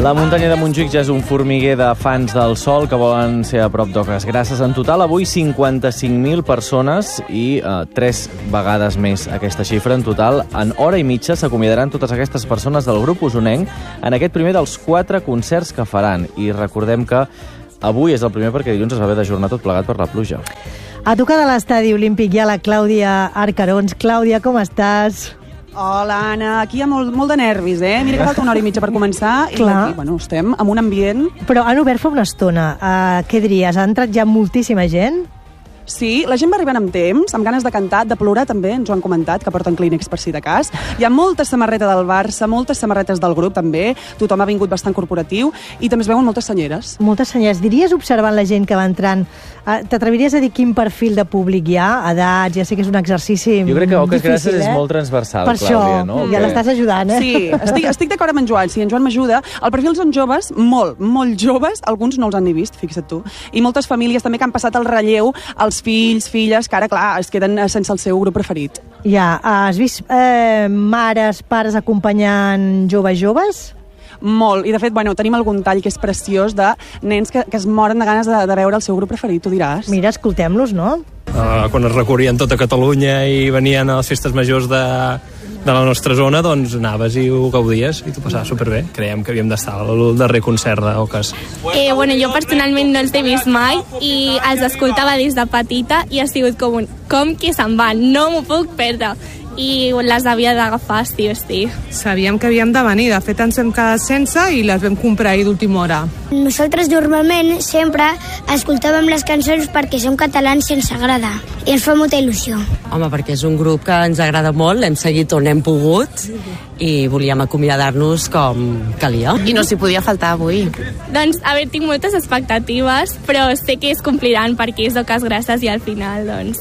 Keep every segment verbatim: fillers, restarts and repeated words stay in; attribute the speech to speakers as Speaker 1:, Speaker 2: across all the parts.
Speaker 1: La muntanya de Montjuïc ja és un formiguer de fans del sol que volen ser a prop d'Oques Grasses. En total, avui cinquanta-cinc mil persones i eh, tres vegades més aquesta xifra. En total, en hora i mitja s'acomiadaran totes aquestes persones del grup usonenc en aquest primer dels quatre concerts que faran. I recordem que avui és el primer perquè dilluns es va haver d'ajornar tot plegat per la pluja.
Speaker 2: A tocar de l'estadi olímpic hi ha la Clàudia Arcarons. Clàudia, com estàs?
Speaker 3: Hola, Anna. Aquí hi ha molt, molt de nervis, eh? Mira que falta una hora i mitja per començar i aquí, bueno, estem en un ambient...
Speaker 2: Però han obert fa una estona. Uh, què diries? Ha entrat ja moltíssima gent?
Speaker 3: Sí, la gent va arribant amb temps, amb ganes de cantar, de plorar també, ens ho han comentat, que porten clínex per si de cas. Hi ha molta samarreta del Barça, moltes samarretes del grup també, tothom ha vingut bastant corporatiu i també es veuen moltes senyeres.
Speaker 2: Moltes senyeres. Diries, observant la gent que va entrant, uh, t'atreviries a dir quin perfil de públic hi ha? Edats, ja sé que és un exercici
Speaker 1: Jo crec que Oques
Speaker 2: difícil,
Speaker 1: Grasses
Speaker 2: eh?
Speaker 1: és molt transversal,
Speaker 2: per
Speaker 1: Clàudia,
Speaker 2: això,
Speaker 1: no?
Speaker 2: Ja
Speaker 1: Que...
Speaker 2: l'estàs ajudant, eh?
Speaker 3: Sí, estic, estic d'acord amb en Joan, sí, en Joan m'ajuda. El perfil són joves, molt, molt joves, alguns no els han ni vist, fixa't tu, i moltes famílies també que han passat el relleu, els fills, filles, que ara, clar, es queden sense el seu grup preferit.
Speaker 2: Ja, has vist eh, mares, pares acompanyant joves joves?
Speaker 3: Molt, i de fet, bueno, tenim algun tall que és preciós de nens que, que es moren de ganes de, de veure el seu grup preferit, tu diràs.
Speaker 2: Mira, escoltem-los, no?
Speaker 4: Uh, quan es recorrien tota Catalunya i venien a les festes majors de, de la nostra zona, doncs anaves i ho gaudies i t'ho passaves superbé. Creiem que havíem d'estar al darrer concert d'Oques.
Speaker 5: Eh, bueno, jo personalment no els he vist mai i els escoltava des de petita i ha sigut com un com que se'n van, no m'ho puc perdre. I les havia d'agafar, sí o sí.
Speaker 6: Sabíem que havíem de venir, de fet ens hem quedat sense i les vam comprar ahir d'última hora.
Speaker 7: Nosaltres normalment sempre escoltàvem les cançons perquè som catalans i ens agrada i ens fa molta il·lusió.
Speaker 8: Home, perquè és un grup que ens agrada molt, l'hem seguit on hem pogut i volíem acomiadar-nos com calia.
Speaker 9: I no s'hi podia faltar avui.
Speaker 5: Doncs, a veure, tinc moltes expectatives, però sé que es compliran perquè és Oques Grasses i al final, doncs,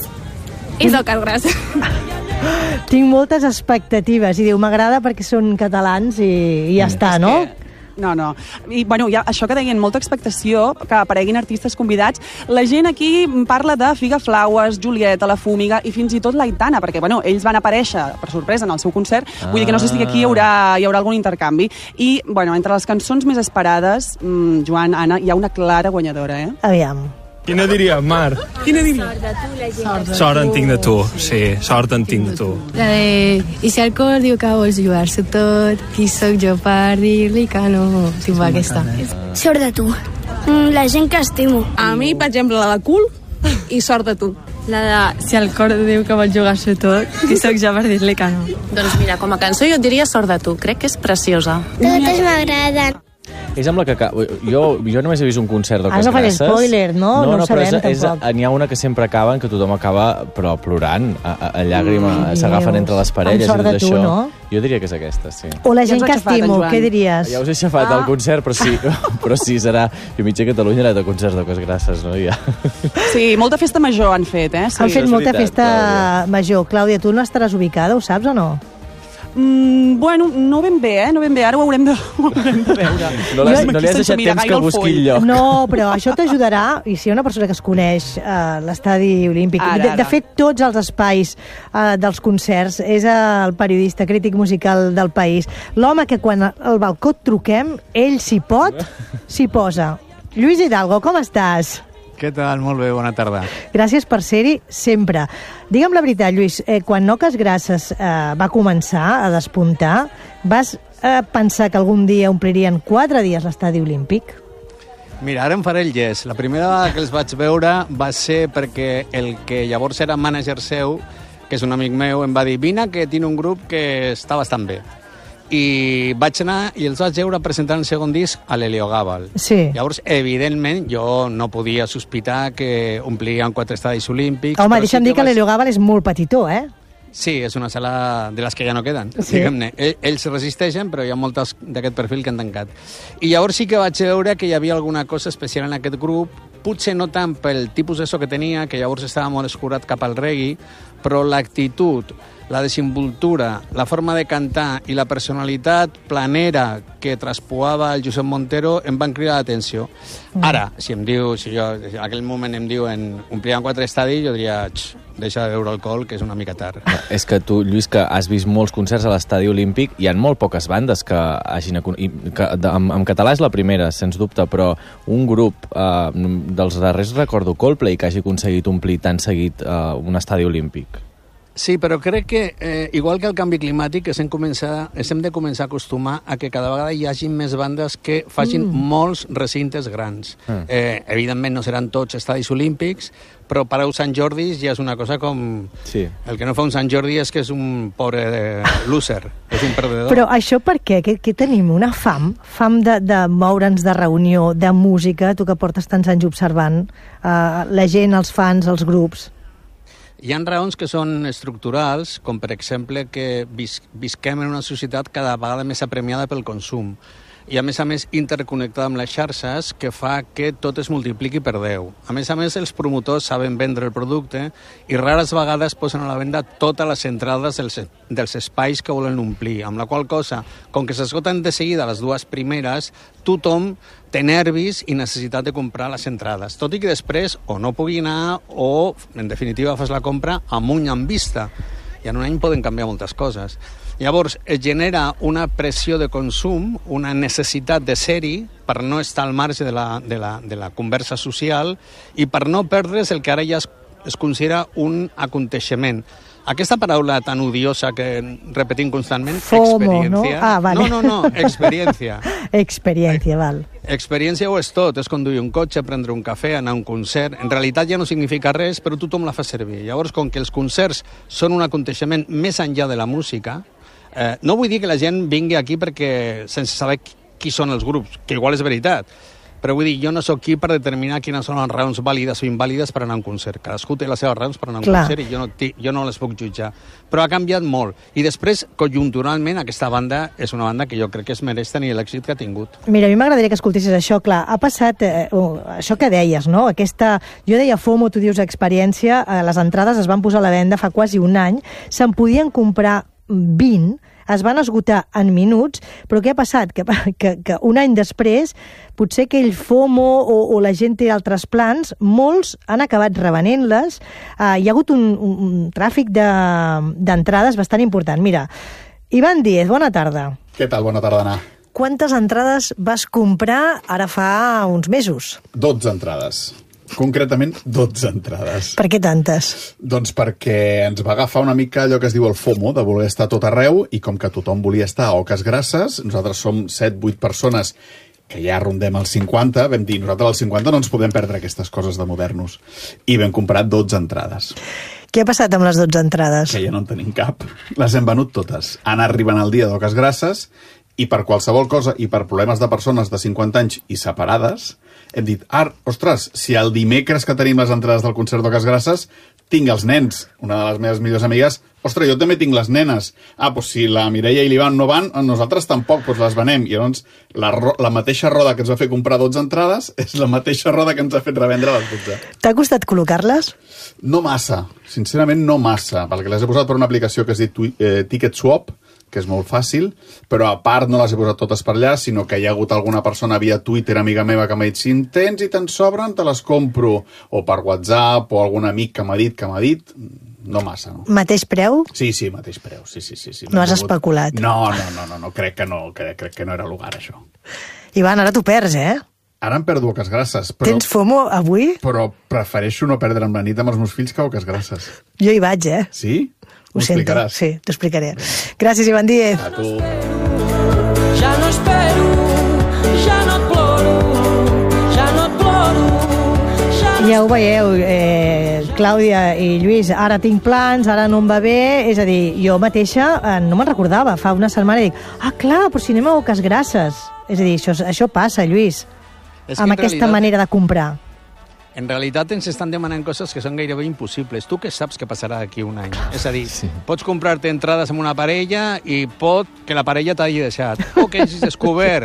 Speaker 5: és Oques Grasses.
Speaker 2: Tinc moltes expectatives i diu, m'agrada perquè són catalans i, i ja està, no?
Speaker 3: No, no. I, bueno, ja, això que deien, molta expectació que apareguin artistes convidats. La gent aquí parla de Figa Flaues, Julieta, La Fúmiga i fins i tot l'Aitana, perquè, bueno, ells van aparèixer per sorpresa en el seu concert, ah. Vull dir que no sé si aquí hi haurà, hi haurà algun intercanvi. I, bueno, entre les cançons més esperades, mmm, Joan, Anna, hi ha una clara guanyadora, eh?
Speaker 2: Aviam.
Speaker 4: Quina diria, Mar?
Speaker 3: Quina diria?
Speaker 5: Sort de tu, la gent.
Speaker 4: Sort en tinc de tu, sí, sort en tinc de tu.
Speaker 10: La de... I si el cor diu que vols jugar-s'ho tot, qui sóc jo per dir-li que no? Tipo aquesta.
Speaker 7: Sort de tu. La gent que estimo.
Speaker 9: A mi, per exemple, la de cul i sort de tu.
Speaker 10: La de si el cor diu que vol jugar-s'ho tot, qui sóc jo per dir-li que no?
Speaker 9: Doncs mira, com a cançó jo et diria sort de tu. Crec que és preciosa.
Speaker 7: Totes m'agraden.
Speaker 1: És amb la que... Jo, jo només he vist un concert d'Oques
Speaker 2: Ah, no
Speaker 1: Grasses.
Speaker 2: faré spoiler, no?
Speaker 1: No,
Speaker 2: No
Speaker 1: no,
Speaker 2: ho sabem,
Speaker 1: però és,
Speaker 2: tampoc.
Speaker 1: és, n'hi ha una que sempre acaba, en què tothom acaba, però plorant, a, a, a llàgrima, mm, s'agafen entre les parelles.
Speaker 2: Amb sort de
Speaker 1: i tot
Speaker 2: tu,
Speaker 1: això.
Speaker 2: no?
Speaker 1: Jo diria que és aquesta, sí.
Speaker 2: O la gent
Speaker 3: Ja ens
Speaker 2: que
Speaker 3: ha xafat,
Speaker 2: estimo,
Speaker 3: en Joan.
Speaker 2: què diries?
Speaker 1: Ja us he xafat
Speaker 3: Ah.
Speaker 1: al concert, però sí, però sí, serà... Jo mitja Catalunya era de concerts d'Oques Grasses, no? Ja.
Speaker 3: Sí, molta festa major han fet, eh? Sí.
Speaker 2: Han fet
Speaker 1: és
Speaker 2: molta
Speaker 1: veritat,
Speaker 2: festa
Speaker 1: Clàudia.
Speaker 2: major. Clàudia, tu no estaràs ubicada, ho saps o no?
Speaker 3: Mm, bueno, no ben bé, eh? No ben bé, ara ho haurem de, ho haurem de veure.
Speaker 1: No, l'has, no li has deixat temps que busqui el lloc.
Speaker 2: No, però això t'ajudarà, i si hi ha una persona que es coneix uh, l'estadi olímpic,
Speaker 3: Ara,
Speaker 2: de, de
Speaker 3: ara.
Speaker 2: fet tots els espais uh, dels concerts, és el periodista, crític musical del país, l'home que quan al balcó et truquem, ell s'hi pot, s'hi posa. Lluís Hidalgo, com estàs?
Speaker 11: Què tal? Molt bé, bona tarda.
Speaker 2: Gràcies per ser-hi sempre. Digue'm la veritat, Lluís, eh, quan Oques Grasses eh, va començar a despuntar, vas eh, pensar que algun dia omplirien quatre dies l'estadi olímpic?
Speaker 11: Mira, ara em faré el llest. La primera vegada que els vaig veure va ser perquè el que llavors era mànager seu, que és un amic meu, em va dir vine que tinc un grup que està bastant bé. I vaig anar i els vaig veure presentar el segon disc a l'Heliogàbal.
Speaker 2: Sí.
Speaker 11: Llavors, evidentment, jo no podia sospitar que omplien quatre estadis olímpics.
Speaker 2: Home,
Speaker 11: però
Speaker 2: deixa'm
Speaker 11: sí
Speaker 2: dir que
Speaker 11: vaig...
Speaker 2: l'Heliogàbal és molt petitó, eh?
Speaker 11: Sí, és una sala de les que ja no queden,
Speaker 2: Sí.
Speaker 11: diguem-ne. Ell- Ells resisteixen, però hi ha moltes d'aquest perfil que han tancat. I llavors sí que vaig veure que hi havia alguna cosa especial en aquest grup potser no tant pel tipus de so que tenia, que llavors estava molt escurat cap al reggae, però l'actitud, la desenvoltura, la forma de cantar i la personalitat planera que traspuava el Josep Montero em van cridar l'atenció. Ara, si em diu, si jo en aquell moment em diuen omplien quatre estadis, jo diria, deixa de beure alcohol, que és una mica tard.
Speaker 1: No, és que tu, Lluís, que has vist molts concerts a l'Estadi Olímpic, hi ha molt poques bandes que hagin... Que, en, en català és la primera, sens dubte, però un grup eh, dels darrers, recordo, Coldplay, que hagi aconseguit omplir tan seguit eh, un estadi olímpic.
Speaker 11: Sí, però crec que, eh, igual que el canvi climàtic, ens hem, començar, ens hem de començar a acostumar a que cada vegada hi hagi més bandes que facin mm. molts recintes grans. Mm. Eh, evidentment no seran tots estadis olímpics, però per a Sant Jordi ja és una cosa com... Sí. El que no fa un Sant Jordi és que és un pobre loser, és un perdedor.
Speaker 2: Però això per què? Que, que tenim una fam? Fam de, de moure'ns de reunió, de música, tu que portes tants anys observant, eh, la gent, els fans, els grups...
Speaker 11: Hi ha raons que són estructurals, com per exemple que vis visquem en una societat cada vegada més apremiada pel consum i a més a més interconnectada amb les xarxes, que fa que tot es multipliqui per deu. A més a més, els promotors saben vendre el producte i rares vegades posen a la venda totes les entrades dels, dels espais que volen omplir, amb la qual cosa, com que s'esgoten de seguida les dues primeres, tothom té nervis i necessitat de comprar les entrades. Tot i que després o no pugui anar o, en definitiva, fas la compra amunt en vista. I en un any poden canviar moltes coses. Llavors, es genera una pressió de consum, una necessitat de ser-hi per no estar al marge de la, de la, de la conversa social i per no perdre's el que ara ja es, es considera un aconteixement. Aquesta paraula tan odiosa que repetim constantment,
Speaker 2: FOMO,
Speaker 11: experiència...
Speaker 2: no? Ah, vale.
Speaker 11: No, no, no, experiència.
Speaker 2: Experiència, val.
Speaker 11: Experiència ho és tot, és conduir un cotxe, prendre un cafè, anar a un concert. En realitat ja no significa res, però tothom la fa servir. Llavors, com que els concerts són un aconteixement més enllà de la música, eh, no vull dir que la gent vingui aquí perquè sense saber qui són els grups, que igual és veritat, però vull dir, jo no sóc qui per determinar quines són les raons vàlides o invàlides per anar a un concert. Cadascú té les seves raons per anar a un
Speaker 2: Clar.
Speaker 11: concert i jo no, jo no les puc jutjar. Però ha canviat molt. I després, conjunturalment, aquesta banda és una banda que jo crec que es mereix tenir l'èxit que ha tingut.
Speaker 2: Mira, a mi m'agradaria que escoltessis això. Clar, ha passat eh, oh, això que deies, no? Aquesta, jo deia FOMO, tu dius experiència, eh, les entrades es van posar a la venda fa quasi un any, se'n podien comprar vint, es van esgotar en minuts, però què ha passat? Que, que, que un any després, potser aquell FOMO o, o la gent té altres plans, molts han acabat revenent-les. Uh, hi ha hagut un, un, un tràfic d'entrades de, bastant important. Mira, Ivan Díez, bona tarda.
Speaker 12: Què tal? Bona tarda, Anna.
Speaker 2: Quantes entrades vas comprar ara fa uns mesos?
Speaker 12: dotze entrades. Concretament, dotze entrades.
Speaker 2: Per què tantes?
Speaker 12: Doncs perquè ens va agafar una mica allò que es diu el FOMO, de voler estar a tot arreu, i com que tothom volia estar a Oques Grasses, nosaltres som set vuit persones que ja rondem els cinquanta, vam dir, nosaltres als cinquanta no ens podem perdre aquestes coses de modernos. I vam comprar dotze entrades.
Speaker 2: Què ha passat amb les dotze entrades?
Speaker 12: Que ja no en tenim cap. Les hem venut totes. Anar arribant al dia d'Oques Grasses, i per qualsevol cosa, i per problemes de persones de cinquanta anys i separades, hem dit, ah, ostres, si el dimecres que tenim les entrades del concert d'Oques Grasses tinc els nens, una de les meves millors amigues, ostres, jo també tinc les nenes. Ah, doncs si la Mireia i l'Ivan no van, nosaltres tampoc, doncs les venem. I llavors la, la mateixa roda que ens va fer comprar dotze entrades és la mateixa roda que ens ha fet revendre les dotze.
Speaker 2: T'ha costat col·locar-les?
Speaker 12: No massa, sincerament no massa, perquè les he posat per una aplicació que es diu eh, Ticket Swap, que és molt fàcil, però a part no les he posat totes per allà, sinó que hi ha hagut alguna persona via Twitter, amiga meva, que m'ha dit, si en tens i te'n sobren, te les compro, o per WhatsApp, o algun amic que m'ha dit, que m'ha dit, no massa, no.
Speaker 2: Mateix preu?
Speaker 12: Sí, sí, mateix preu, sí, sí, sí. sí.
Speaker 2: No has hagut... especulat?
Speaker 12: No, no, no, no, no, crec que no, crec, crec que no era lugar, això.
Speaker 2: Ivan, ara t'ho perds, eh?
Speaker 12: Ara em perdo Oques Grasses, però...
Speaker 2: Tens FOMO avui?
Speaker 12: Però prefereixo no perdre'm la nit amb els meus fills que Oques Grasses.
Speaker 2: Jo hi vaig, eh?
Speaker 12: Sí?
Speaker 2: Ho sento, sí, t'ho explicaré. Gràcies, Ivan Díez.
Speaker 12: A tu.
Speaker 13: Ja no espero, ja no et ploro, ja no et ploro, ja no...
Speaker 2: Ja ho veieu, eh, Clàudia i Lluís, ara tinc plans, ara no em va bé, és a dir, jo mateixa eh, no me'n recordava, fa una setmana dic, ah, clar, però si anem a Oques Grasses. És a dir, això, això passa, Lluís, amb aquesta realitat... manera de comprar.
Speaker 11: En realitat ens estan demanant coses que són gairebé impossibles. Tu què saps que passarà d'aquí un any? És a dir, sí. Pots comprar-te entrades amb una parella i pot que la parella t'hagi deixat. O que hagis descobert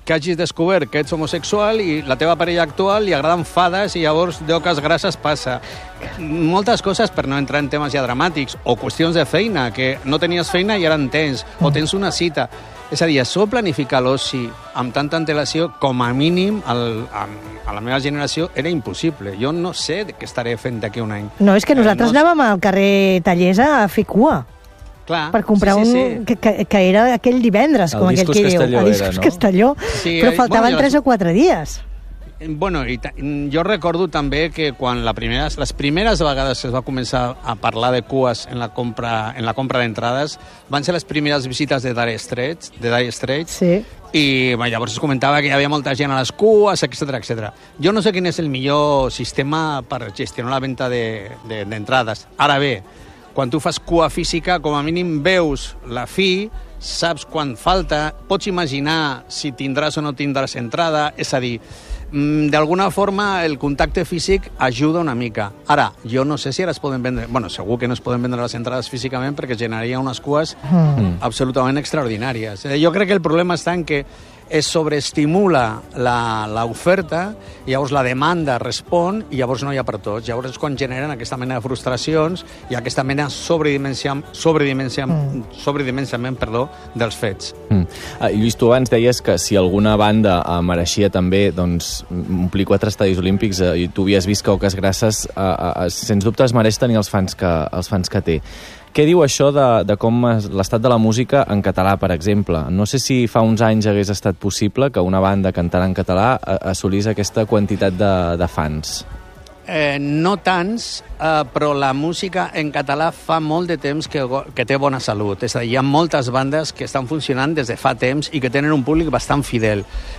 Speaker 11: que hagis descobert que ets homosexual i la teva parella actual li agraden fades i llavors d'oques grasses passa. Moltes coses, per no entrar en temes ja dramàtics, o qüestions de feina, que no tenies feina i ara en tens, o tens una cita. És a dir, això planificar l'oci amb tanta antelació, com a mínim, al, a, a la meva generació, era impossible. Jo no sé què estaré fent d'aquí un any.
Speaker 2: No, és que nosaltres
Speaker 11: eh, no...
Speaker 2: anàvem al carrer Tallesa a fer cua.
Speaker 11: Clar,
Speaker 2: per comprar
Speaker 11: sí, sí,
Speaker 2: un...
Speaker 11: sí.
Speaker 2: Que, que, que era aquell divendres,
Speaker 1: el
Speaker 2: com aquell que diu.
Speaker 1: Castelló
Speaker 2: El Discos
Speaker 1: era, no?
Speaker 2: Castelló.
Speaker 11: Sí,
Speaker 2: però
Speaker 11: eh,
Speaker 2: faltaven
Speaker 11: bueno,
Speaker 2: tres
Speaker 11: les...
Speaker 2: o quatre dies.
Speaker 11: Bueno, i jo recordo també que quan la primera, les primeres vegades que es va començar a parlar de cues en la compra en la compra d'entrades van ser les primeres visites de Dire Straits, de Dire Straits,
Speaker 2: sí.
Speaker 11: I bueno, llavors es comentava que hi havia molta gent a les cues, etcètera, etcètera. Jo no sé quin és el millor sistema per gestionar la venda d'entrades. De, de, Ara bé, quan tu fas cua física, com a mínim veus la fi, saps quan falta, pots imaginar si tindràs o no tindràs entrada, és a dir, d'alguna forma el contacte físic ajuda una mica. Ara, jo no sé si ara es poden vendre... Bueno, segur que no es poden vendre les entrades físicament perquè generaria unes cues mm. absolutament extraordinàries. Jo crec que el problema està en que es sobreestimula l'oferta i llavors la demanda respon i llavors no hi ha per tots. Llavors és quan generen aquesta mena de frustracions i aquesta mena sobredimensiament, sobredimensiament, mm. sobredimensiament perdó, dels fets.
Speaker 1: Mm. Uh, Lluís, tu abans deies que si alguna banda uh, mereixia també doncs, omplir quatre estadis olímpics uh, i tu havies vist que Oques Grasses uh, uh, sens dubte es mereix tenir els fans que, els fans que té. Què diu això de, de com l'estat de la música en català, per exemple? No sé si fa uns anys hagués estat possible que una banda cantant en català assolís aquesta quantitat de, de fans.
Speaker 11: Eh, no tants, eh, però la música en català fa molt de temps que, que té bona salut. És a dir, hi ha moltes bandes que estan funcionant des de fa temps i que tenen un públic bastant fidel.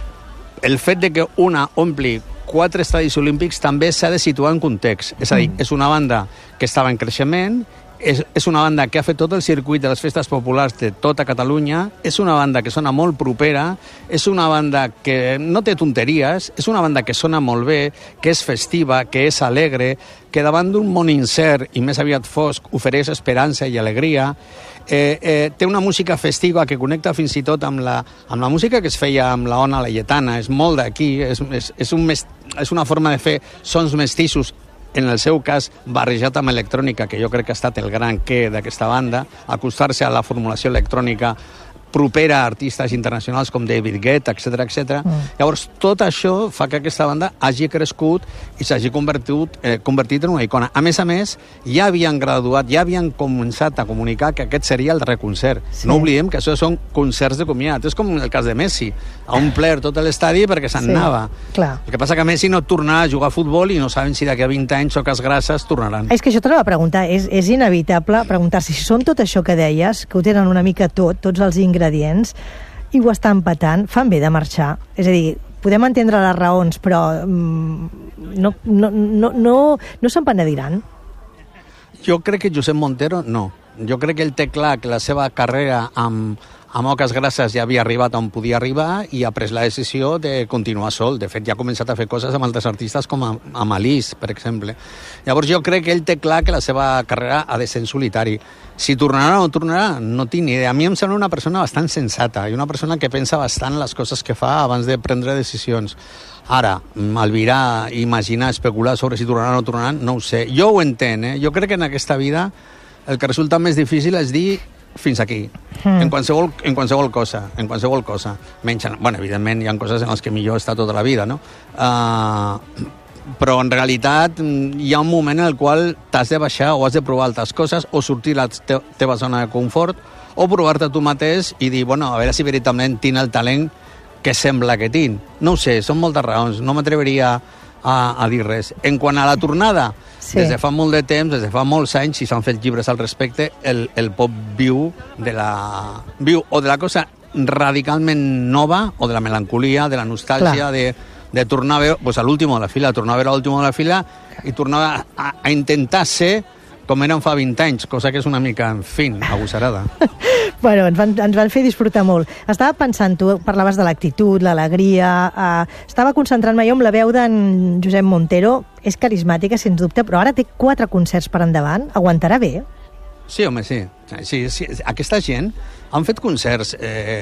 Speaker 11: El fet de que una ompli quatre estadis olímpics també s'ha de situar en context. És a dir, és una banda que estava en creixement, És, és una banda que ha fet tot el circuit de les festes populars de tota Catalunya, és una banda que sona molt propera, és una banda que no té tonteries, és una banda que sona molt bé, que és festiva, que és alegre, que davant d'un món incert i més aviat fosc ofereix esperança i alegria. Eh, eh, té una música festiva que connecta fins i tot amb la, amb la música que es feia amb la Ona Laietana, és molt d'aquí, és, és, és, un mes, és una forma de fer sons mestissos, en el seu cas barrejat amb electrònica, que jo crec que ha estat el gran què d'aquesta banda, acostar-se a la formulació electrònica propera a artistes internacionals com David Guetta, etcètera, etcètera. Mm. Llavors, tot això fa que aquesta banda hagi crescut i s'hagi convertit, eh, convertit en una icona. A més a més, ja havien graduat, ja havien començat a comunicar que aquest seria el reconcert. Sí. No oblidem que això són concerts de comiat. És com el cas de Messi. A un plaer tot l'estadi perquè se'n
Speaker 2: sí,
Speaker 11: anava.
Speaker 2: Clar.
Speaker 11: El que passa que Messi no tornarà a jugar a futbol i no saben si d'aquí a vint anys Oques Grasses tornaran.
Speaker 2: És que això t'ho va preguntar. És, és inevitable preguntar-se si són tot això que deies, que ho tenen una mica tot, tots els ingredients, i ho estan patant, fan bé de marxar. És a dir, podem entendre les raons, però mm, no, no, no, no, no se'n penediran.
Speaker 11: Jo crec que Josep Montero no. Jo crec que ell té clar que la seva carrera amb, amb Oques Grasses ja havia arribat on podia arribar i ha pres la decisió de continuar sol. De fet, ja ha començat a fer coses amb altres artistes com amb Alice, per exemple. Llavors jo crec que ell té clar que la seva carrera ha de ser en solitari. Si tornarà o no tornarà, no tinc ni idea. A mi em sembla una persona bastant sensata i una persona que pensa bastant les coses que fa abans de prendre decisions. Ara, albirar, imaginar, especular sobre si tornaran o no tornaran, no ho sé. Jo ho entenc, eh? Jo crec que en aquesta vida el que resulta més difícil és dir fins aquí, mm. en, qualsevol, en qualsevol cosa, en qualsevol cosa. Menys, bueno, evidentment hi ha coses en les que millor està tota la vida, no? Uh, però en realitat hi ha un moment en el qual t'has de baixar o has de provar altres coses o sortir de la te teva zona de confort o provar-te tu mateix i dir, bueno, a veure si veritablement tinc el talent que sembla que tinc. No ho sé, són moltes raons, no m'atreveria a, a dir res. En quant a la tornada, sí. Des de fa molt de temps, des de fa molts anys, si s'han fet llibres al respecte, el, el pop viu de la viu o de la cosa radicalment nova o de la melancolia, de la nostàlgia, de, de tornar a veure, pues, a l'últim de la fila, tornar a veure l'últim de la fila i tornar a, a intentar ser com eren fa vint anys, cosa que és una mica, en fin, agosarada.
Speaker 2: Bueno, ens van, ens van fer disfrutar molt. Estava pensant, tu parlaves de l'actitud, l'alegria, eh, estava concentrant-me jo amb la veu d'en Josep Montero, és carismàtica, sens dubte, però ara té quatre concerts per endavant, aguantarà bé?
Speaker 11: Sí, home, sí. sí, sí. Aquesta gent han fet concerts eh,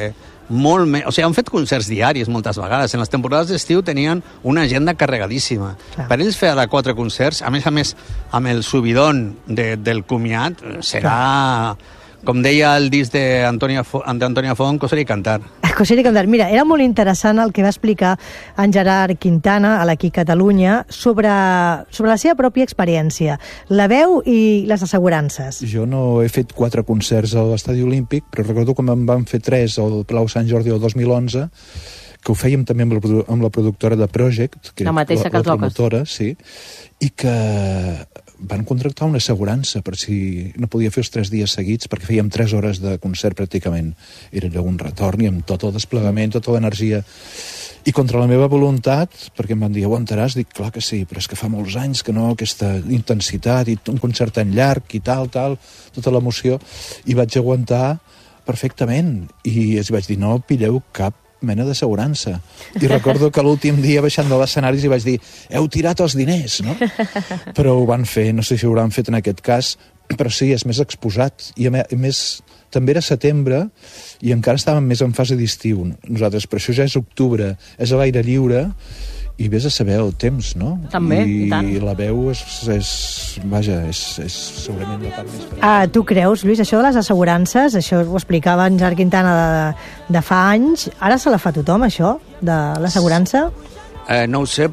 Speaker 11: molt més... O sigui, han fet concerts diaris moltes vegades. En les temporades d'estiu tenien una agenda carregadíssima. Clar. Per ells fer ara quatre concerts, a més a més, amb el subidón de, del comiat, serà... Clar. Com deia el disc d'Antònia Font, coser i cantar.
Speaker 2: Coser i cantar. Mira, era molt interessant el que va explicar en Gerard Quintana a l'Aquí Catalunya sobre, sobre la seva pròpia experiència, la veu i les assegurances.
Speaker 14: Jo no he fet quatre concerts a l'Estadi Olímpic, però recordo que en van fer tres al Palau Sant Jordi el dos mil onze, que ho fèiem també amb la, amb la productora de Project, que
Speaker 15: la mateixa
Speaker 14: la,
Speaker 15: que
Speaker 14: la promotora, sí, i que van contractar una assegurança per si no podia fer els tres dies seguits, perquè fèiem tres hores de concert pràcticament. Era un retorn i amb tot el desplegament, tota l'energia. I contra la meva voluntat, perquè em van dir, aguantaràs? Dic, clar que sí, però és que fa molts anys que no, aquesta intensitat i un concert tan llarg i tal, tal, tota l'emoció, i vaig aguantar perfectament. I els vaig dir, no pilleu cap mena d'assegurança. I recordo que l'últim dia baixant de l'escenari i vaig dir, heu tirat els diners, no? Però ho van fer, no sé si ho hauran fet en aquest cas, però sí, és més exposat. I a més, també era setembre i encara estàvem més en fase d'estiu. Nosaltres, per això ja és octubre, és a l'aire lliure, i vés a saber el temps, no?
Speaker 15: També,
Speaker 14: I,
Speaker 15: i tant.
Speaker 14: I la veu és, és vaja, és, és segurament la part més...
Speaker 2: Ah, tu creus, Lluís, això de les assegurances, això ho explicava en Gerard Quintana de, de fa anys, ara se la fa tothom, això, de l'assegurança?
Speaker 11: Eh, no ho sé,